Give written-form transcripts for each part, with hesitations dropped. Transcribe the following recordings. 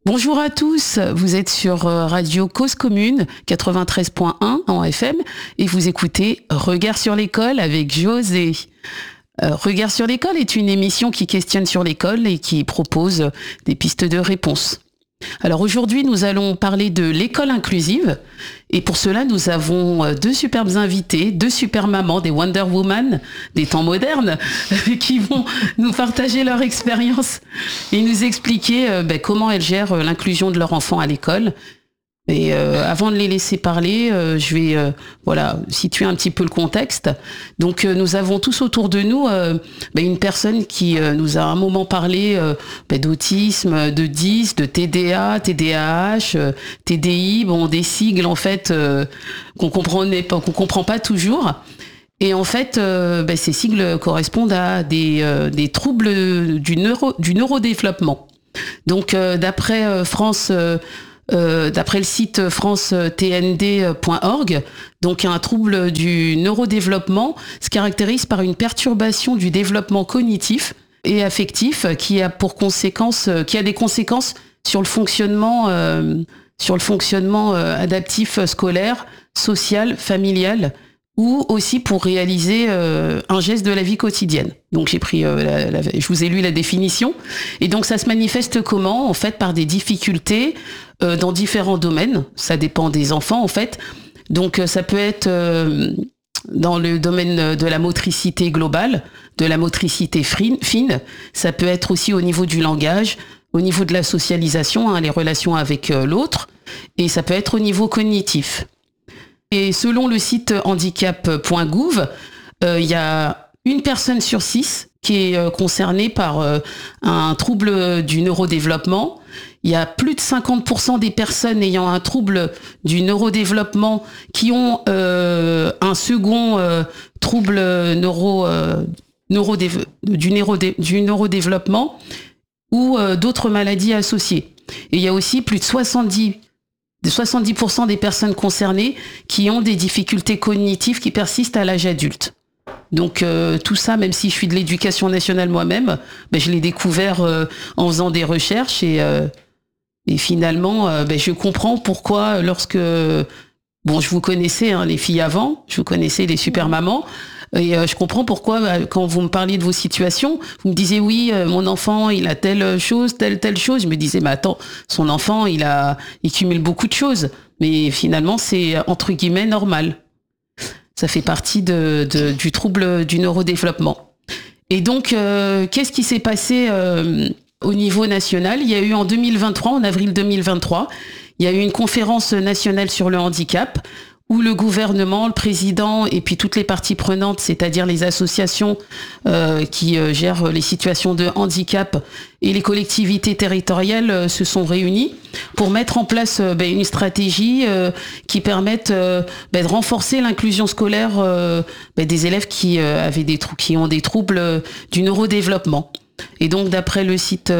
Bonjour à tous, vous êtes sur Radio Cause Commune 93.1 en FM et vous écoutez Regard sur l'école avec José. Regard sur l'école est une émission qui questionne sur l'école et qui propose des pistes de réponse. Alors aujourd'hui, nous allons parler de l'école inclusive et pour cela, nous avons deux superbes invités, deux super mamans, des Wonder Woman des temps modernes qui vont nous partager leur expérience et nous expliquer comment elles gèrent l'inclusion de leur enfant à l'école. Et avant de les laisser parler, je vais situer un petit peu le contexte. Donc nous avons tous autour de nous une personne qui nous a un moment parlé d'autisme, de DIS, de TDA, TDAH, TDI, des sigles en fait qu'on comprend pas toujours. Et en fait, ces sigles correspondent à des troubles du neurodéveloppement. Donc d'après le site francetnd.org, donc un trouble du neurodéveloppement se caractérise par une perturbation du développement cognitif et affectif qui a des conséquences sur le fonctionnement adaptif scolaire, social, familial, ou aussi pour réaliser un geste de la vie quotidienne. Donc j'ai pris, je vous ai lu la définition. Et donc ça se manifeste comment ? En fait, par des difficultés dans différents domaines. Ça dépend des enfants, en fait. Donc ça peut être dans le domaine de la motricité globale, de la motricité fine. Ça peut être aussi au niveau du langage, au niveau de la socialisation, les relations avec l'autre. Et ça peut être au niveau cognitif. Et selon le site handicap.gouv, il y a une personne sur 6 qui est concernée par un trouble du neurodéveloppement. Il y a plus de 50% des personnes ayant un trouble du neurodéveloppement qui ont un second trouble du neurodéveloppement ou d'autres maladies associées. Et il y a aussi plus de 70% des personnes concernées qui ont des difficultés cognitives qui persistent à l'âge adulte. Donc tout ça, même si je suis de l'éducation nationale moi-même, je l'ai découvert en faisant des recherches et finalement, je comprends pourquoi lorsque... je vous connaissais les filles avant, je vous connaissais les super mamans, et je comprends pourquoi quand vous me parliez de vos situations, vous me disiez oui, mon enfant il a telle chose. Je me disais mais attends, son enfant il cumule beaucoup de choses, mais finalement c'est entre guillemets normal. Ça fait partie du trouble du neurodéveloppement. Et donc qu'est-ce qui s'est passé au niveau national ? Il y a eu en 2023, en avril 2023, il y a eu une conférence nationale sur le handicap où le gouvernement, le président et puis toutes les parties prenantes, c'est-à-dire les associations qui gèrent les situations de handicap et les collectivités territoriales se sont réunies pour mettre en place une stratégie qui permette de renforcer l'inclusion scolaire des élèves qui ont des troubles du neurodéveloppement. Et donc, d'après le site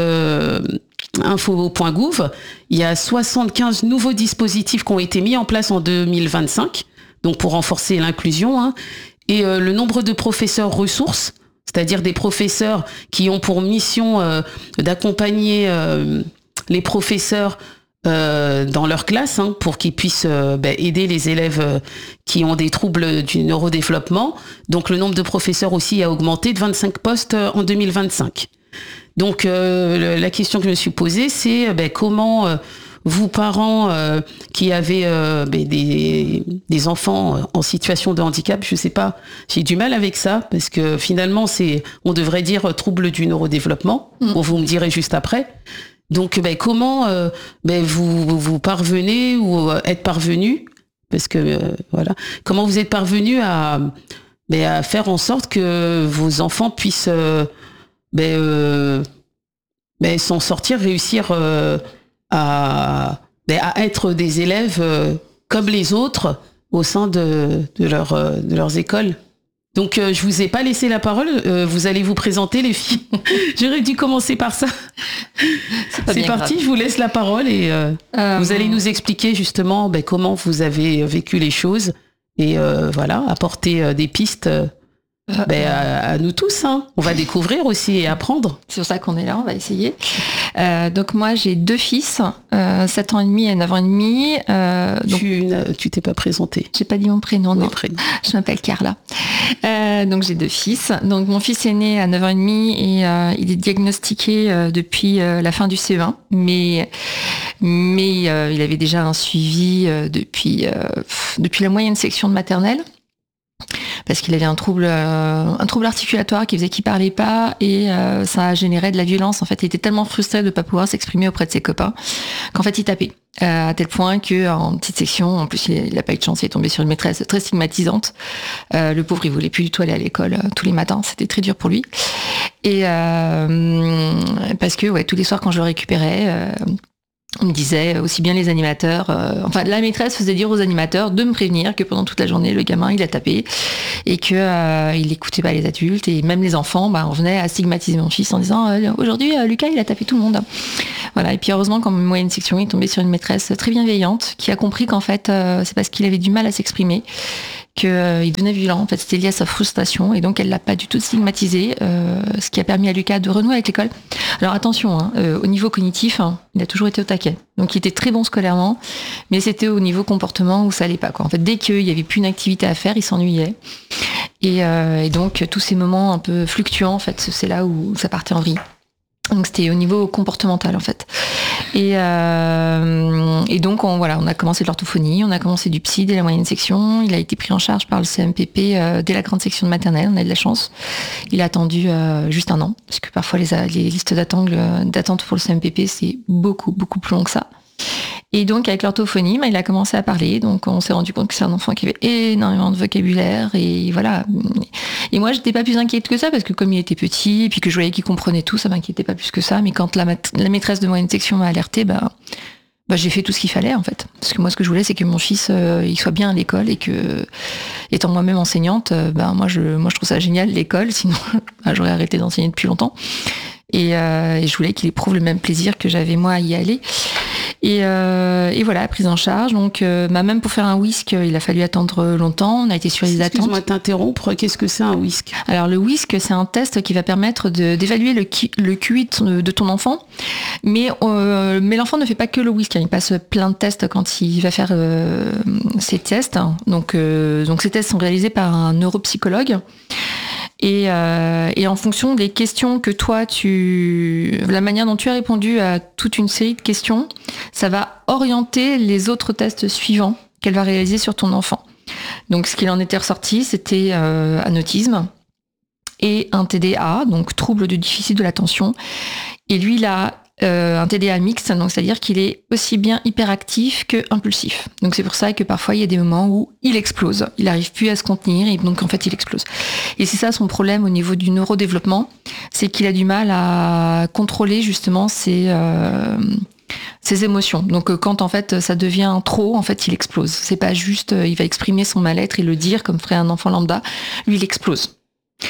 info.gouv, il y a 75 nouveaux dispositifs qui ont été mis en place en 2025, donc pour renforcer l'inclusion. Et le nombre de professeurs ressources, c'est-à-dire des professeurs qui ont pour mission d'accompagner les professeurs dans leur classe pour qu'ils puissent aider les élèves qui ont des troubles du neurodéveloppement. Donc le nombre de professeurs aussi a augmenté de 25 postes en 2025. Donc la question que je me suis posée, c'est comment vous, parents qui avez des enfants en situation de handicap, je sais pas, j'ai du mal avec ça, parce que finalement, on devrait dire trouble du neurodéveloppement, vous me direz juste après. Donc comment vous parvenez ou êtes parvenu, parce que comment vous êtes parvenu à faire en sorte que vos enfants puissent s'en sortir, réussir à être des élèves comme les autres au sein de leurs écoles. Donc je vous ai pas laissé la parole, vous allez vous présenter les filles. J'aurais dû commencer par ça. C'est parti, grave. Je vous laisse la parole et vous allez nous expliquer justement comment vous avez vécu les choses et apporter des pistes À nous tous, hein. On va découvrir aussi et apprendre. C'est pour ça qu'on est là, on va essayer. Donc moi j'ai 2 fils, 7 ans et demi et 9 ans et demi. Tu t'es pas présentée. J'ai pas dit mon prénom, non. Je m'appelle Carla. Donc j'ai 2 fils. Donc mon fils est né à 9 ans et demi et il est diagnostiqué depuis la fin du CE1, mais il avait déjà un suivi depuis la moyenne section de maternelle. Parce qu'il avait un trouble articulatoire qui faisait qu'il parlait pas et ça générait de la violence. En fait, il était tellement frustré de ne pas pouvoir s'exprimer auprès de ses copains qu'en fait, il tapait. À tel point qu'en petite section, en plus, il n'a pas eu de chance, il est tombé sur une maîtresse très stigmatisante. Le pauvre, il voulait plus du tout aller à l'école tous les matins, c'était très dur pour lui. Et parce que tous les soirs, quand je le récupérais... on me disait aussi bien les animateurs, la maîtresse faisait dire aux animateurs de me prévenir que pendant toute la journée, le gamin, il a tapé et que il écoutait pas les adultes et même les enfants, on venait à stigmatiser mon fils en disant aujourd'hui, Lucas, il a tapé tout le monde. Voilà. Et puis heureusement, quand moyenne section, il est tombé sur une maîtresse très bienveillante qui a compris qu'en fait, c'est parce qu'il avait du mal à s'exprimer qu'il devenait violent. En fait, c'était lié à sa frustration et donc elle l'a pas du tout stigmatisé, ce qui a permis à Lucas de renouer avec l'école. Alors attention, au niveau cognitif, il a toujours été au taquet. Donc il était très bon scolairement, mais c'était au niveau comportement où ça allait pas, quoi. En fait, dès qu'il y avait plus une activité à faire, il s'ennuyait. Et donc tous ces moments un peu fluctuants, en fait, c'est là où ça partait en vrille. Donc c'était au niveau comportemental en fait. Et donc on a commencé de l'orthophonie, on a commencé du psy dès la moyenne section. Il a été pris en charge par le CMPP dès la grande section de maternelle. On a eu de la chance. Il a attendu juste 1 an parce que parfois les listes d'attente pour le CMPP c'est beaucoup plus long que ça. Et donc avec l'orthophonie, il a commencé à parler. Donc on s'est rendu compte que c'est un enfant qui avait énormément de vocabulaire et voilà. Et moi j'étais pas plus inquiète que ça parce que comme il était petit et puis que je voyais qu'il comprenait tout, ça m'inquiétait pas plus que ça. Mais quand la maîtresse de moyenne section m'a alertée, j'ai fait tout ce qu'il fallait en fait. Parce que moi ce que je voulais c'est que mon fils il soit bien à l'école et que étant moi-même enseignante, moi je trouve ça génial l'école. Sinon j'aurais arrêté d'enseigner depuis longtemps. Et je voulais qu'il éprouve le même plaisir que j'avais moi à y aller. Et voilà, prise en charge. Donc, même pour faire un WISC, il a fallu attendre longtemps. On a été sur les attentes. Excuse-moi de t'interrompre. Qu'est-ce que c'est un WISC ? Alors, le WISC, c'est un test qui va permettre d'évaluer le QI de ton enfant. Mais l'enfant ne fait pas que le WISC. Il passe plein de tests quand il va faire ses tests. Donc, ces tests sont réalisés par un neuropsychologue. Et en fonction des questions que toi la manière dont tu as répondu à toute une série de questions, ça va orienter les autres tests suivants qu'elle va réaliser sur ton enfant. Donc ce qu'il en était ressorti, c'était un autisme et un TDA, donc trouble du déficit de l'attention. Et lui, il a un TDA mixte, donc c'est-à-dire qu'il est aussi bien hyperactif que impulsif. Donc c'est pour ça que parfois il y a des moments où il explose, il n'arrive plus à se contenir et donc en fait il explose. Et c'est ça son problème au niveau du neurodéveloppement, c'est qu'il a du mal à contrôler justement ses émotions. Donc quand en fait ça devient trop, en fait il explose. C'est pas juste il va exprimer son mal-être et le dire comme ferait un enfant lambda, lui il explose.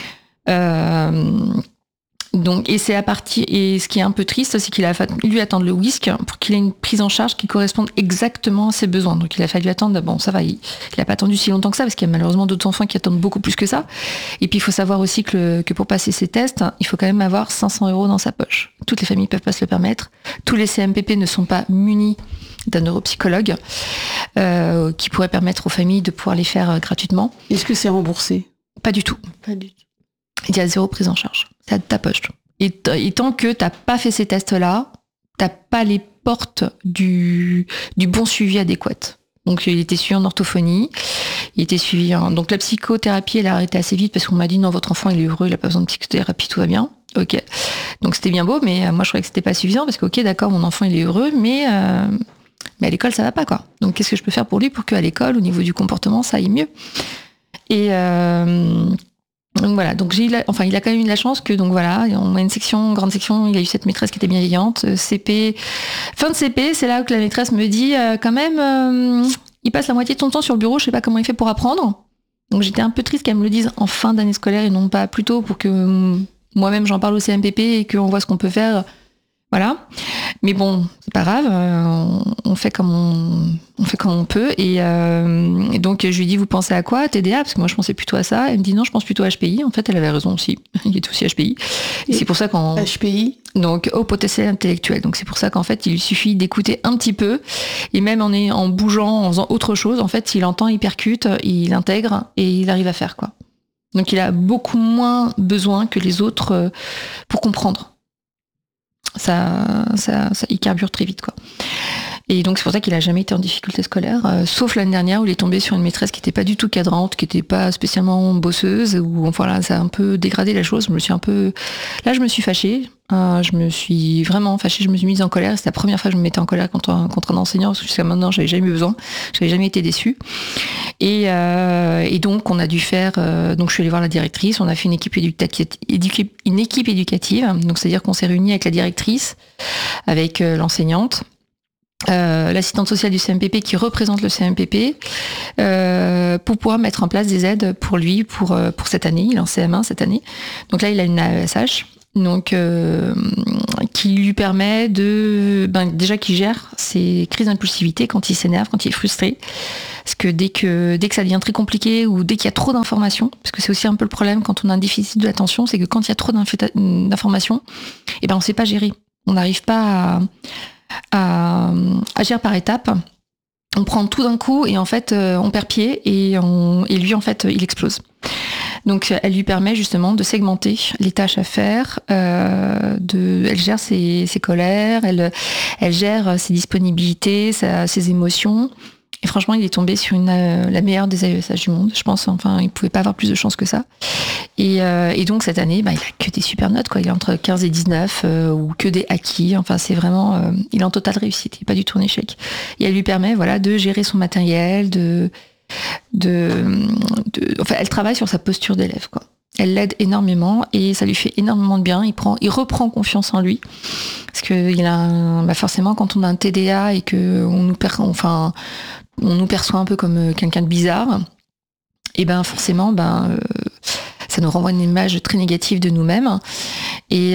Donc, et ce qui est un peu triste, c'est qu'il a fallu lui attendre le WISC pour qu'il ait une prise en charge qui corresponde exactement à ses besoins. Donc, il a fallu attendre, ça va, il a pas attendu si longtemps que ça, parce qu'il y a malheureusement d'autres enfants qui attendent beaucoup plus que ça. Et puis, il faut savoir aussi que pour passer ces tests, il faut quand même avoir 500 € dans sa poche. Toutes les familles peuvent pas se le permettre. Tous les CMPP ne sont pas munis d'un neuropsychologue, qui pourrait permettre aux familles de pouvoir les faire gratuitement. Est-ce que c'est remboursé ? Pas du tout. Il y a 0 prise en charge. C'est à ta poche. Et tant que t'as pas fait ces tests-là, t'as pas les portes du bon suivi adéquat. Donc il était suivi en orthophonie, il était suivi donc la psychothérapie, elle a arrêté assez vite parce qu'on m'a dit non, votre enfant il est heureux, il a pas besoin de psychothérapie, tout va bien. Ok. Donc c'était bien beau, mais moi je croyais que c'était pas suffisant parce que ok d'accord, mon enfant il est heureux, mais à l'école ça va pas quoi. Donc qu'est-ce que je peux faire pour lui pour qu'à l'école au niveau du comportement ça aille mieux. Et donc voilà, donc il a quand même eu de la chance que donc voilà, on a une section, grande section, il a eu cette maîtresse qui était bienveillante. CP, fin de CP, c'est là que la maîtresse me dit quand même, il passe la moitié de son temps sur le bureau, je sais pas comment il fait pour apprendre. Donc j'étais un peu triste qu'elle me le dise en fin d'année scolaire et non pas plus tôt pour que moi-même j'en parle au CMPP et qu'on voit ce qu'on peut faire Voilà. Mais bon, c'est pas grave, on fait comme on peut. Et donc, je lui dis, vous pensez à quoi, TDA? Parce que moi, je pensais plutôt à ça. Elle me dit, non, je pense plutôt à HPI. En fait, elle avait raison aussi. Il est aussi HPI. Et c'est pour ça qu'en... HPI? Donc, haut potentiel intellectuel. Donc, c'est pour ça qu'en fait, il lui suffit d'écouter un petit peu. Et même en bougeant, en faisant autre chose, en fait, il entend, il percute, il intègre et il arrive à faire, quoi. Donc, il a beaucoup moins besoin que les autres pour comprendre. Ça, il carbure très vite, quoi. Et donc c'est pour ça qu'il a jamais été en difficulté scolaire, sauf l'année dernière où il est tombé sur une maîtresse qui n'était pas du tout cadrante, qui n'était pas spécialement bosseuse, où voilà, ça a un peu dégradé la chose. Je me suis fâchée. Je me suis vraiment fâchée, je me suis mise en colère. C'est la première fois que je me mettais en colère contre un enseignant, parce que jusqu'à maintenant, j'avais jamais eu besoin, j'avais jamais été déçue. Et donc, on a dû faire. Donc, je suis allée voir la directrice. On a fait une équipe éducative. Donc, c'est-à-dire qu'on s'est réunis avec la directrice, avec l'enseignante, l'assistante sociale du CMPP qui représente le CMPP, pour pouvoir mettre en place des aides pour lui pour cette année. Il est en CM1 cette année. Donc là, il a une AESH. Donc, qui lui permet déjà qu'il gère ses crises d'impulsivité quand il s'énerve, quand il est frustré. Parce que dès que ça devient très compliqué ou dès qu'il y a trop d'informations, parce que c'est aussi un peu le problème quand on a un déficit de l'attention, c'est que quand il y a trop d'informations, on ne sait pas gérer. On n'arrive pas à agir par étapes. On prend tout d'un coup et en fait, on perd pied et lui, en fait, il explose. Donc, elle lui permet justement de segmenter les tâches à faire. Elle gère ses colères, elle gère ses disponibilités, ses émotions. Et franchement, il est tombé sur la meilleure des AESH du monde, je pense. Enfin, il pouvait pas avoir plus de chance que ça. Et donc, cette année, il a que des super notes, quoi. Il est entre 15 et 19, ou que des acquis. Enfin, c'est vraiment... il est en totale réussite, il n'est pas du tout en échec. Et elle lui permet, voilà, de gérer son matériel, enfin, elle travaille sur sa posture d'élève, quoi. Elle l'aide énormément et ça lui fait énormément de bien. Il reprend confiance en lui. Parce que forcément, quand on a un TDA et que on nous perçoit un peu comme quelqu'un de bizarre, et forcément, ça nous renvoie une image très négative de nous-mêmes. Et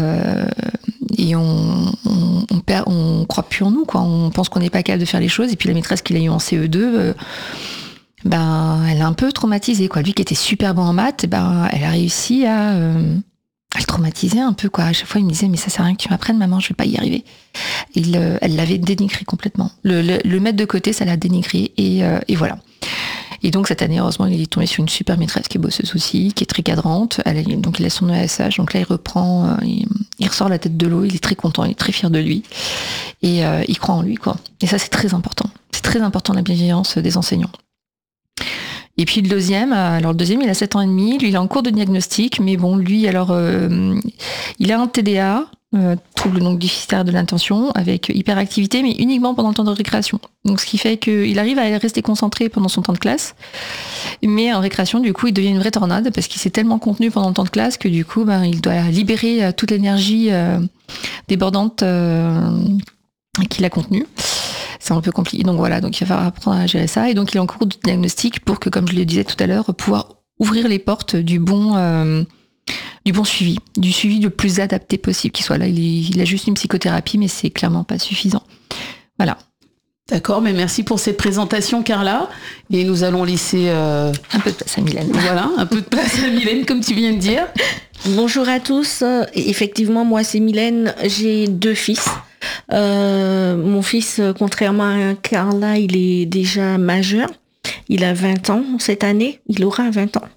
on croit plus en nous, quoi. On pense qu'on n'est pas capable de faire les choses. Et puis la maîtresse qu'il a eue en CE2, elle a un peu traumatisé, quoi. Lui qui était super bon en maths, elle a réussi à le traumatiser un peu, quoi. À chaque fois, il me disait, mais ça sert à rien que tu m'apprennes, maman, je vais pas y arriver. Elle l'avait dénigré complètement. Le mettre de côté, ça l'a dénigré, et voilà. Et donc, cette année, heureusement, il est tombé sur une super maîtresse qui est bosseuse aussi, qui est très cadrante. Donc, il a son ESH. Donc là, il reprend, il ressort la tête de l'eau. Il est très content, il est très fier de lui. Et il croit en lui, quoi. Et ça, c'est très important. C'est très important, la bienveillance des enseignants. Et puis le deuxième, il a 7 ans et demi, lui il est en cours de diagnostic, mais bon, lui alors, il a un TDA, trouble donc déficitaire de l'attention, avec hyperactivité, mais uniquement pendant le temps de récréation. Donc ce qui fait qu'il arrive à rester concentré pendant son temps de classe, mais en récréation, du coup, il devient une vraie tornade, parce qu'il s'est tellement contenu pendant le temps de classe que du coup, il doit libérer toute l'énergie débordante qu'il a contenue. C'est un peu compliqué. Donc voilà, donc il va falloir apprendre à gérer ça. Et donc il est en cours de diagnostic pour que, comme je le disais tout à l'heure, pouvoir ouvrir les portes du bon suivi, du suivi le plus adapté possible qui soit là. Il a juste une psychothérapie, mais c'est clairement pas suffisant. Voilà. D'accord, mais merci pour cette présentation, Carla. Et nous allons laisser un peu de place à Mylène. Voilà, un peu de place à Mylène, comme tu viens de dire. Bonjour à tous. Effectivement, moi c'est Mylène. J'ai 2 fils. Mon fils, contrairement à Carla, il est déjà majeur. Il a 20 ans cette année. Il aura 20 ans.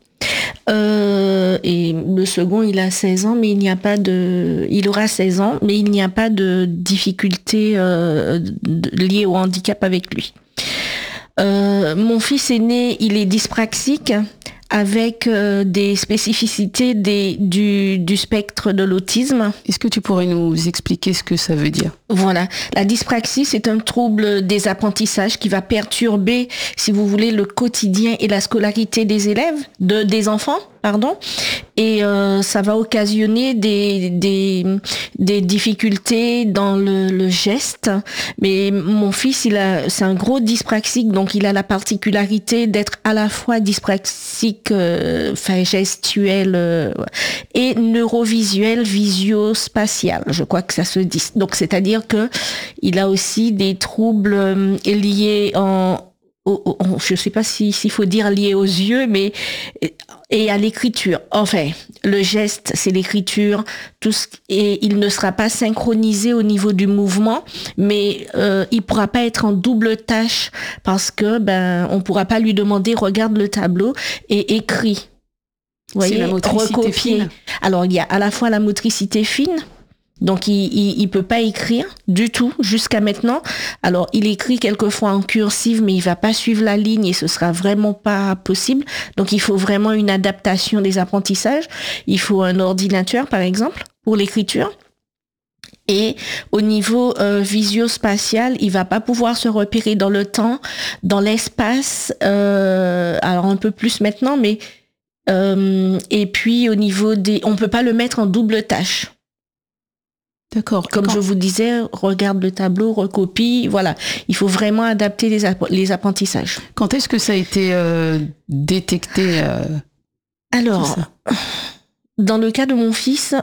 Et le second, il a 16 ans, mais il aura 16 ans, mais il n'y a pas de difficulté liée au handicap avec lui. Mon fils aîné, il est dyspraxique avec des spécificités du spectre de l'autisme. Est-ce que tu pourrais nous expliquer ce que ça veut dire ? Voilà. La dyspraxie, c'est un trouble des apprentissages qui va perturber, si vous voulez, le quotidien et la scolarité des élèves, des enfants, pardon, et ça va occasionner des difficultés dans le geste. Mais mon fils, c'est un gros dyspraxique, donc il a la particularité d'être à la fois dyspraxique, gestuel et neurovisuel, visio-spatial. Je crois que ça se dit. Donc c'est-à-dire que il a aussi des troubles liés je ne sais pas s'il faut dire lié aux yeux, mais et à l'écriture. Enfin, le geste, c'est l'écriture, et il ne sera pas synchronisé au niveau du mouvement, mais il pourra pas être en double tâche parce que on pourra pas lui demander regarde le tableau et écris. Vous voyez, la motricité fine. Alors il y a à la fois la motricité fine. Donc il peut pas écrire du tout jusqu'à maintenant. Alors il écrit quelquefois en cursive, mais il va pas suivre la ligne et ce sera vraiment pas possible. Donc il faut vraiment une adaptation des apprentissages. Il faut un ordinateur par exemple pour l'écriture. Et au niveau visio-spatial, il va pas pouvoir se repérer dans le temps, dans l'espace. Alors un peu plus maintenant, mais et puis au niveau on peut pas le mettre en double tâche. D'accord. Comme je vous disais, regarde le tableau, recopie, voilà. Il faut vraiment adapter les apprentissages. Quand est-ce que ça a été détecté Alors, dans le cas de mon fils,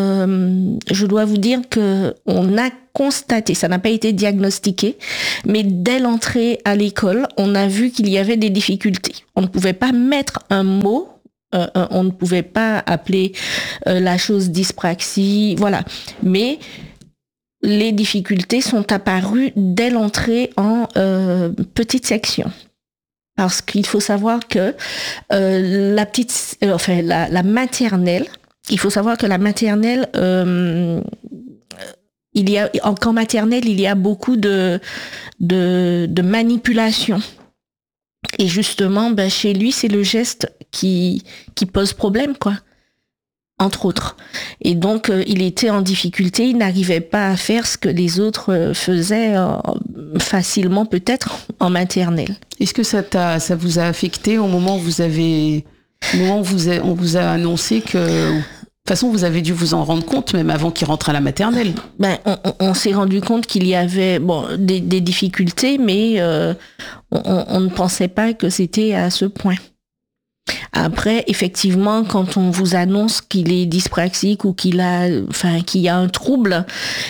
je dois vous dire que on a constaté, ça n'a pas été diagnostiqué, mais dès l'entrée à l'école, on a vu qu'il y avait des difficultés. On ne pouvait pas mettre un mot. On ne pouvait pas appeler la chose dyspraxie, voilà. Mais les difficultés sont apparues dès l'entrée en petite section. Parce qu'il faut savoir que la maternelle, il faut savoir que la maternelle, qu'en maternelle, il y a beaucoup de manipulation. Et justement, chez lui, c'est le geste qui pose problème, quoi. Entre autres. Et donc, il était en difficulté, il n'arrivait pas à faire ce que les autres faisaient facilement, peut-être, en maternelle. Est-ce que ça vous a affecté au moment où on vous a annoncé que... De toute façon, vous avez dû vous en rendre compte, même avant qu'il rentre à la maternelle. On s'est rendu compte qu'il y avait des difficultés, mais on ne pensait pas que c'était à ce point. Après, effectivement, quand on vous annonce qu'il est dyspraxique ou qu'il y a un trouble,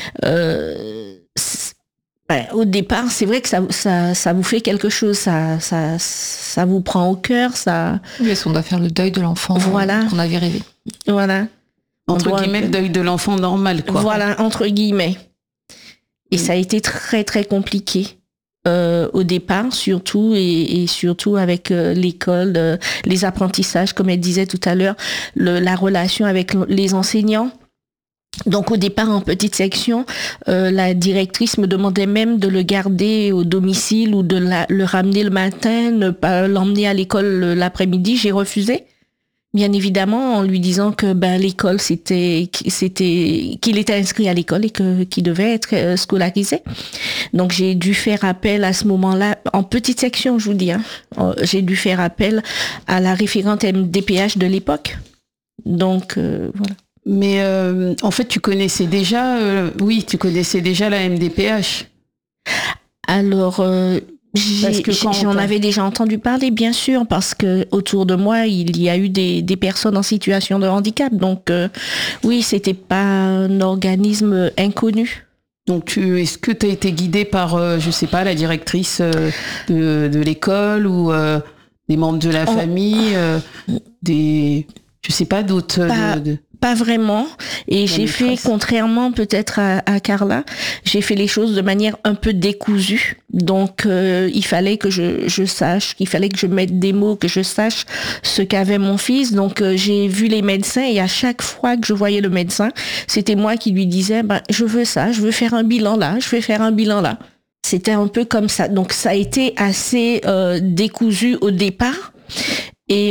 au départ, c'est vrai que ça vous fait quelque chose, ça vous prend au cœur, ça. Oui, on doit faire le deuil de l'enfant qu'on avait rêvé. Voilà. Entre guillemets, le deuil de l'enfant normal, quoi. Voilà, entre guillemets. Et ça a été très, très compliqué au départ, surtout, et surtout avec l'école, les apprentissages, comme elle disait tout à l'heure, la relation avec les enseignants. Donc au départ, en petite section, la directrice me demandait même de le garder au domicile ou de le ramener le matin, ne pas l'emmener à l'école l'après-midi. J'ai refusé. Bien évidemment, en lui disant que l'école, qu'il était inscrit à l'école et qu'il devait être scolarisé. Donc j'ai dû faire appel à ce moment-là, en petite section, je vous dis, j'ai dû faire appel à la référente MDPH de l'époque. Donc voilà. Mais en fait, tu connaissais déjà la MDPH. Alors... J'en avais déjà entendu parler, bien sûr, parce que autour de moi, il y a eu des personnes en situation de handicap. Donc, oui, c'était pas un organisme inconnu. Donc, est-ce que tu as été guidée par, je sais pas, la directrice de l'école ou des membres de la famille, je sais pas, d'autres... Pas vraiment. Et j'ai fait, contrairement peut-être à Carla, j'ai fait les choses de manière un peu décousue. Donc, il fallait que je sache, il fallait que je mette des mots, que je sache ce qu'avait mon fils. Donc, j'ai vu les médecins et à chaque fois que je voyais le médecin, c'était moi qui lui disais, je veux ça, je veux faire un bilan là, je vais faire un bilan là. C'était un peu comme ça. Donc, ça a été assez décousu au départ. Et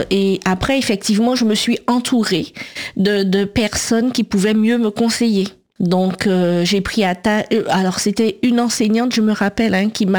après, effectivement, je me suis entourée de personnes qui pouvaient mieux me conseiller. Donc j'ai pris alors c'était une enseignante, je me rappelle,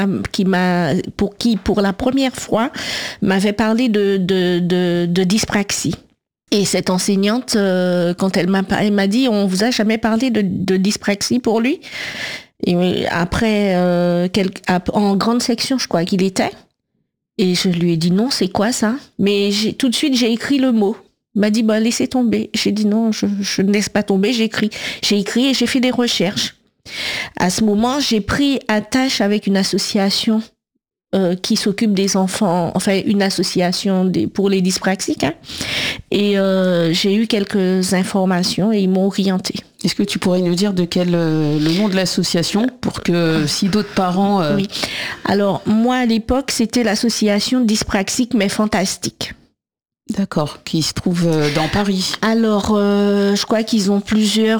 pour la première fois m'avait parlé de dyspraxie. Et cette enseignante, quand elle m'a dit, on vous a jamais parlé de dyspraxie pour lui? Et après, en grande section, je crois qu'il était. Et je lui ai dit non, c'est quoi ça? Mais tout de suite, j'ai écrit le mot. Il m'a dit, laissez tomber. J'ai dit non, je ne laisse pas tomber, j'ai écrit. J'ai écrit et j'ai fait des recherches. À ce moment, j'ai pris attache avec une association qui s'occupe des enfants, enfin une association pour les dyspraxiques. Hein. Et j'ai eu quelques informations et ils m'ont orientée. Est-ce que tu pourrais nous dire le nom de l'association pour que si d'autres parents... Oui. Alors, moi, à l'époque, c'était l'association dyspraxique mais fantastique. D'accord, qui se trouve dans Paris. Alors, je crois qu'ils ont plusieurs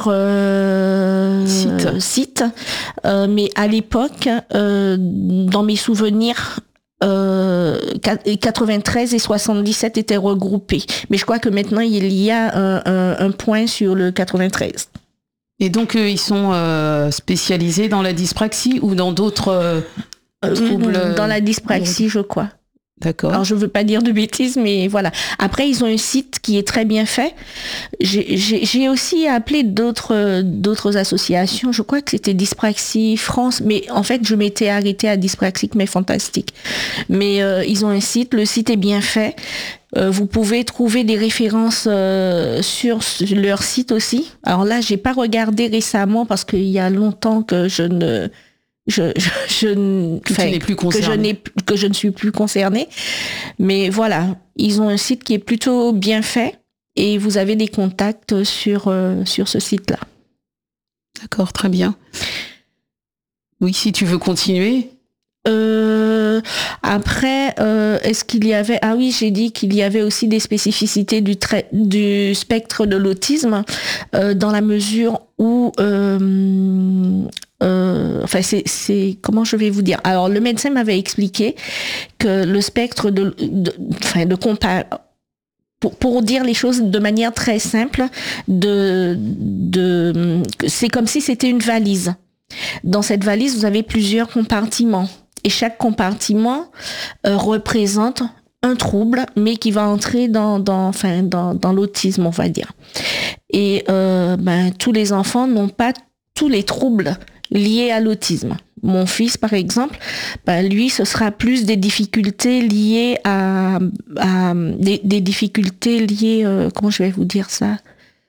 sites. Mais à l'époque, dans mes souvenirs, 93 et 77 étaient regroupés. Mais je crois que maintenant, il y a un point sur le 93. Et donc, ils sont spécialisés dans la dyspraxie ou dans d'autres troubles? Dans la dyspraxie, je crois. D'accord. Alors, je veux pas dire de bêtises, mais voilà. Après, ils ont un site qui est très bien fait. J'ai aussi appelé d'autres associations. Je crois que c'était Dyspraxie France, mais en fait, je m'étais arrêtée à Dyspraxique, mais fantastique. Mais ils ont un site. Le site est bien fait. Vous pouvez trouver des références sur leur site aussi. Alors là, j'ai pas regardé récemment parce qu'il y a longtemps que je ne suis plus concernée. Mais voilà, ils ont un site qui est plutôt bien fait et vous avez des contacts sur ce site-là. D'accord, très bien. Oui, si tu veux continuer. Après, est-ce qu'il y avait... Ah oui, j'ai dit qu'il y avait aussi des spécificités du spectre de l'autisme dans la mesure où... c'est comment je vais vous dire. Alors, le médecin m'avait expliqué que le spectre pour dire les choses de manière très simple, c'est comme si c'était une valise. Dans cette valise, vous avez plusieurs compartiments. Et chaque compartiment représente un trouble, mais qui va entrer dans l'autisme, on va dire. Et tous les enfants n'ont pas tous les troubles liés à l'autisme. Mon fils, par exemple, lui, ce sera plus des difficultés liées à des difficultés liées, comment je vais vous dire ça,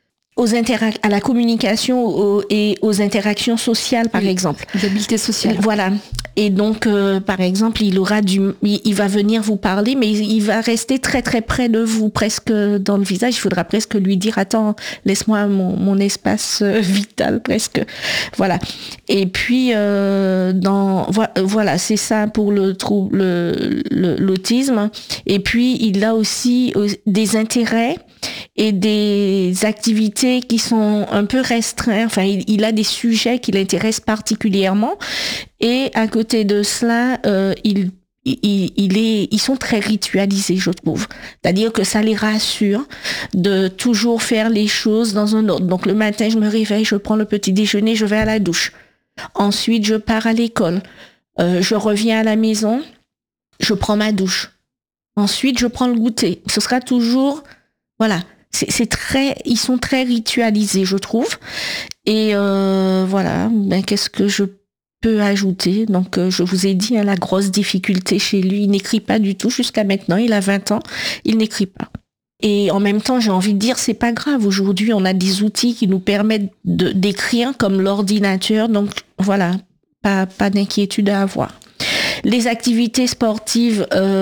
à la communication et aux interactions sociales, par exemple. Les habiletés sociales. Voilà. Et donc, par exemple, il va venir vous parler, mais il va rester très très près de vous, presque dans le visage. Il faudra presque lui dire, attends, laisse-moi mon espace vital, presque. Voilà. Et puis, voilà, c'est ça pour l'autisme. Et puis, il a aussi des intérêts et des activités qui sont un peu restreints. Enfin, il a des sujets qui l'intéressent particulièrement. Et à côté de cela, ils sont très ritualisés, je trouve. C'est-à-dire que ça les rassure de toujours faire les choses dans un ordre. Donc le matin, je me réveille, je prends le petit déjeuner, je vais à la douche. Ensuite, je pars à l'école. Je reviens à la maison, je prends ma douche. Ensuite, je prends le goûter. Ce sera toujours... Voilà. Ils sont très ritualisés, je trouve. Et voilà, qu'est-ce que je peux ajouter? Donc, je vous ai dit, la grosse difficulté chez lui, il n'écrit pas du tout jusqu'à maintenant. Il a 20 ans, il n'écrit pas. Et en même temps, j'ai envie de dire, c'est pas grave. Aujourd'hui, on a des outils qui nous permettent d'écrire comme l'ordinateur. Donc, voilà, pas d'inquiétude à avoir. Les activités sportives,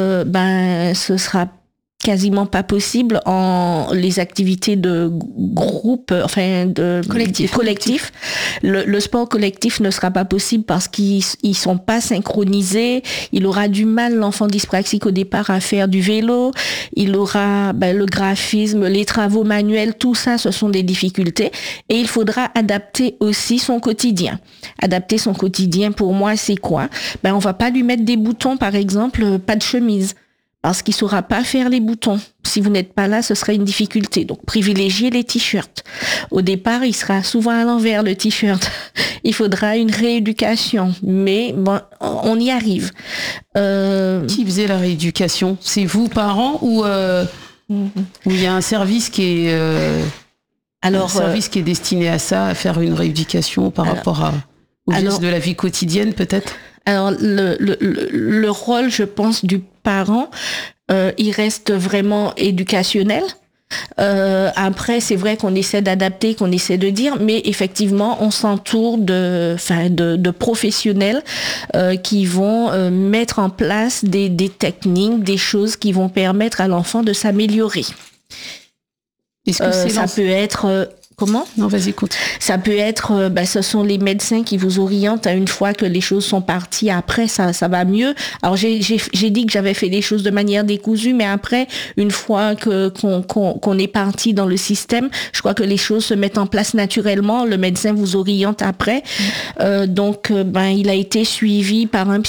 ce sera quasiment pas possible en les activités de groupe, collectif. Le sport collectif ne sera pas possible parce qu'ils sont pas synchronisés. Il aura du mal, l'enfant dyspraxique, au départ, à faire du vélo. Il aura le graphisme, les travaux manuels, tout ça, ce sont des difficultés. Et il faudra adapter aussi son quotidien. Adapter son quotidien, pour moi, c'est quoi? On va pas lui mettre des boutons, par exemple, pas de chemise. parce qu'il saura pas faire les boutons. Si vous n'êtes pas là, ce serait une difficulté. Donc, privilégiez les t-shirts. Au départ, il sera souvent à l'envers, le t-shirt. Il faudra une rééducation. Mais bon, on y arrive. Qui faisait la rééducation? C'est vous, parents, ou il y a un service qui est... un service qui est destiné à ça, à faire une rééducation par rapport aux gestes de la vie quotidienne, peut-être? Alors, le rôle, je pense, du parent, il reste vraiment éducationnel. Après, c'est vrai qu'on essaie d'adapter, qu'on essaie de dire, mais effectivement, on s'entoure de professionnels qui vont mettre en place des techniques, des choses qui vont permettre à l'enfant de s'améliorer. Est-ce que ça peut être... Comment? Non, vas-y, continue. Ça peut être, ce sont les médecins qui vous orientent. Une fois que les choses sont parties, après, ça va mieux. Alors, j'ai dit que j'avais fait les choses de manière décousue, mais après, une fois qu'on est parti dans le système, je crois que les choses se mettent en place naturellement. Le médecin vous oriente après. Donc, il a été suivi par un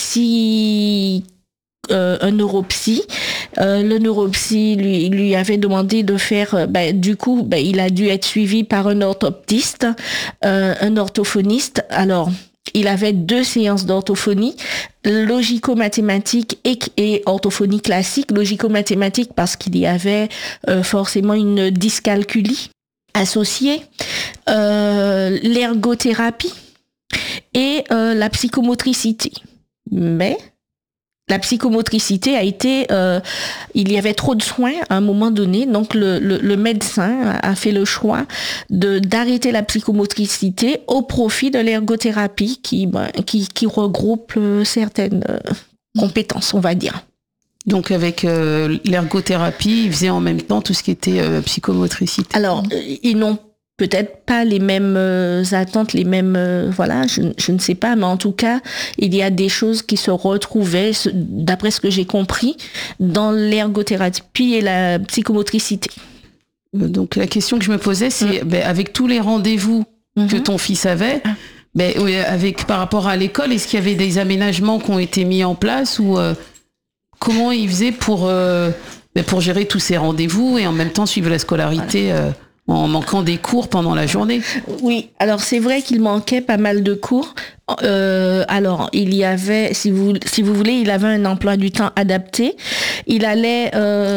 neuropsy. Le neuropsy lui avait demandé de faire, il a dû être suivi par un orthoptiste, un orthophoniste. Alors, il avait 2 séances d'orthophonie, logico-mathématique et orthophonie classique. Logico-mathématique parce qu'il y avait forcément une dyscalculie associée, l'ergothérapie et la psychomotricité. Mais la psychomotricité a été, il y avait trop de soins à un moment donné, donc le médecin a fait le choix d'arrêter la psychomotricité au profit de l'ergothérapie qui regroupe certaines compétences, on va dire. Donc avec l'ergothérapie, ils faisaient en même temps tout ce qui était psychomotricité. Alors, ils n'ont peut-être pas les mêmes attentes, les mêmes... je ne sais pas, mais en tout cas, il y a des choses qui se retrouvaient, d'après ce que j'ai compris, dans l'ergothérapie et la psychomotricité. Donc la question que je me posais, c'est avec tous les rendez-vous que ton fils avait, par rapport à l'école, est-ce qu'il y avait des aménagements qui ont été mis en place ou comment il faisait pour gérer tous ces rendez-vous et en même temps suivre la scolarité en manquant des cours pendant la journée? Oui, alors c'est vrai qu'il manquait pas mal de cours. Alors, il y avait, si vous voulez, il avait un emploi du temps adapté. Il allait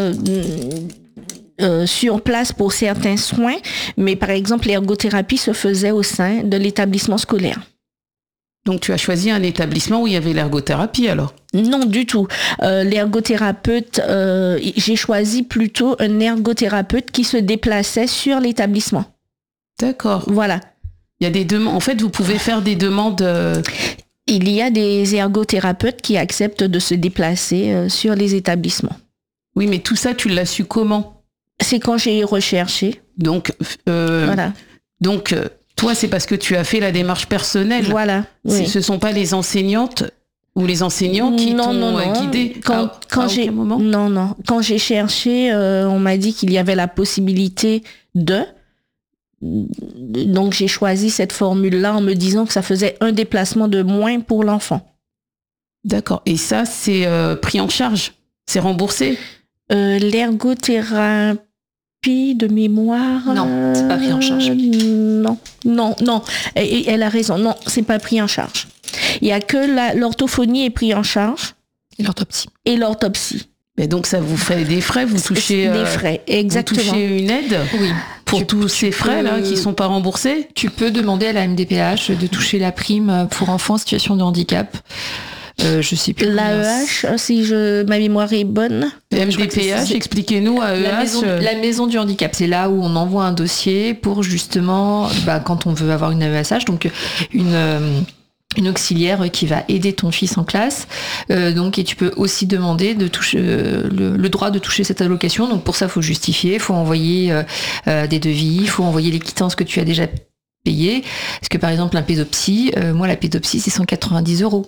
sur place pour certains soins, mais par exemple, l'ergothérapie se faisait au sein de l'établissement scolaire. Donc tu as choisi un établissement où il y avait l'ergothérapie alors? Non, du tout. L'ergothérapeute, j'ai choisi plutôt un ergothérapeute qui se déplaçait sur l'établissement. D'accord. Voilà. Il y a des demandes. En fait, vous pouvez faire des demandes. Il y a des ergothérapeutes qui acceptent de se déplacer sur les établissements. Oui, mais tout ça, tu l'as su comment? C'est quand j'ai recherché. Donc, voilà. Donc, toi, c'est parce que tu as fait la démarche personnelle. Voilà. Oui. Ce ne sont pas les enseignantes ou les enseignants qui t'ont guidé quand j'ai cherché, on m'a dit qu'il y avait la possibilité de. Donc, j'ai choisi cette formule-là en me disant que ça faisait un déplacement de moins pour l'enfant. D'accord. Et ça, c'est pris en charge? C'est remboursé? L'ergothérapie de mémoire... Non, c'est pas pris en charge. Non. Elle a raison. Non, c'est pas pris en charge. Il y a que l'orthophonie est pris en charge. Et l'autopsie. Mais donc ça vous fait des frais, vous touchez des frais, exactement. Vous touchez une aide pour tous ces frais-là qui ne sont pas remboursés? Tu peux demander à la MDPH de toucher la prime pour enfants en situation de handicap. Je sais plus. L'AEH, si ma mémoire est bonne. MDPH, expliquez-nous AEH. La maison du handicap, c'est là où on envoie un dossier pour justement, quand on veut avoir une AESH, donc une auxiliaire qui va aider ton fils en classe. Et tu peux aussi demander de toucher le droit de toucher cette allocation. Donc pour ça, il faut justifier, il faut envoyer des devis, il faut envoyer les quittances que tu as déjà payées. Parce que par exemple, un pédopsie, moi la pédopsie, c'est 190 €.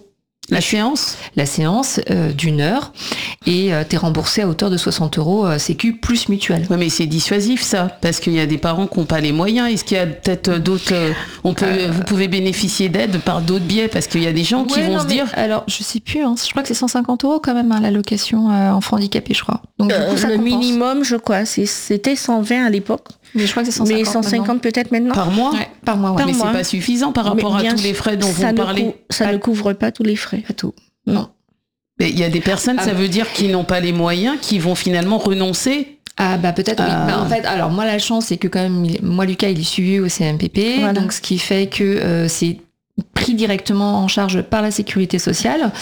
La séance d'1 heure et t'es remboursé à hauteur de 60 € Sécu plus mutuelle. Oui, mais c'est dissuasif ça, parce qu'il y a des parents qui n'ont pas les moyens. Est-ce qu'il y a peut-être d'autres... vous pouvez bénéficier d'aide par d'autres biais, parce qu'il y a des gens qui vont se dire... Alors, je sais plus, je crois que c'est 150 € quand même, l'allocation enfant handicapé, je crois. Donc, du coup, ça le compense. minimum, je crois, c'était 120 à l'époque. Mais je crois que c'est 150. Mais 150 peut-être maintenant. Par mois? Ouais, par mois, ouais. Mais c'est pas suffisant par rapport à tous les frais dont vous parlez. Ça ne couvre pas tous les frais. Pas tout. Non. Mais il y a des personnes, ça veut dire qu'ils n'ont pas les moyens, qui vont finalement renoncer. Ah bah peut-être oui. Bah, en fait, alors moi la chance c'est que quand même, moi Lucas il est suivi au CMPP, voilà. Donc ce qui fait que c'est pris directement en charge par la sécurité sociale.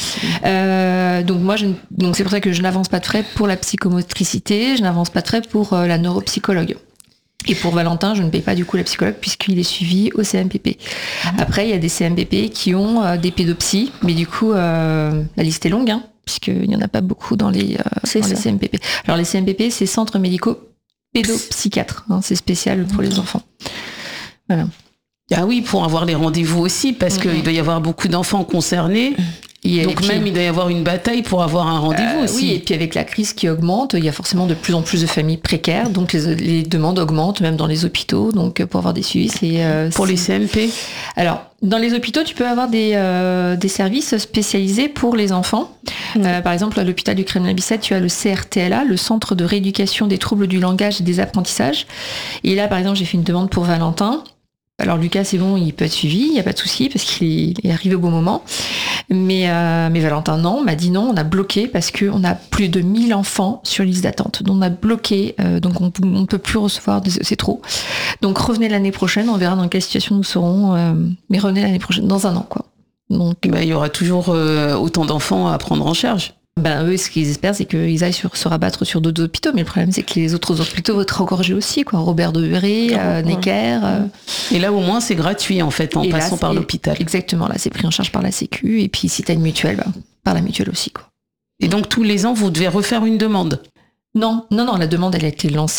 Donc c'est pour ça que je n'avance pas de frais pour la psychomotricité, je n'avance pas de frais pour la neuropsychologue. Et pour Valentin, je ne paye pas du coup la psychologue puisqu'il est suivi au CMPP. Après, il y a des CMPP qui ont des pédopsies, mais du coup, la liste est longue, puisqu'il n'y en a pas beaucoup dans les CMPP. Alors les CMPP, c'est centres médicaux pédopsychiatres, c'est spécial pour les enfants. Voilà. Ah oui, pour avoir les rendez-vous aussi, parce qu'il doit y avoir beaucoup d'enfants concernés. Donc même il doit y avoir une bataille pour avoir un rendez-vous aussi. Oui, et puis avec la crise qui augmente, il y a forcément de plus en plus de familles précaires, donc les demandes augmentent même dans les hôpitaux, donc pour avoir des suivis, pour les CMP. Alors dans les hôpitaux, tu peux avoir des services spécialisés pour les enfants. Par exemple, à l'hôpital du Kremlin-Bicêtre, tu as le CRTLA, le Centre de rééducation des troubles du langage et des apprentissages. Et là, par exemple, j'ai fait une demande pour Valentin. Alors Lucas, c'est bon, il peut être suivi, il n'y a pas de souci parce qu'il est arrivé au bon moment. Mais Valentin, non, m'a dit non, on a bloqué parce qu'on a plus de 1000 enfants sur liste d'attente. Donc on a bloqué, donc on ne peut plus recevoir, c'est trop. Donc revenez l'année prochaine, on verra dans quelle situation nous serons. Mais revenez l'année prochaine, dans 1 an, quoi. Donc il y aura toujours autant d'enfants à prendre en charge. Eux, ce qu'ils espèrent, c'est qu'ils aillent se rabattre sur d'autres hôpitaux. Mais le problème, c'est que les autres hôpitaux vont être engorgés aussi, quoi. Robert Devereux, Necker. Et là, au moins, c'est gratuit, en fait, en passant par l'hôpital. Exactement. Là, c'est pris en charge par la Sécu. Et puis, si t'as une mutuelle, par la mutuelle aussi, quoi. Et donc, tous les ans, vous devez refaire une demande? Non, la demande, elle a été lancée